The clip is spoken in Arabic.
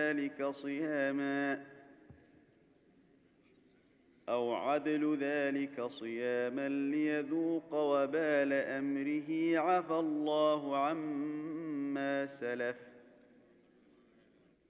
ذلك صياما ليذوق وبال أمره، عفى الله عما سلف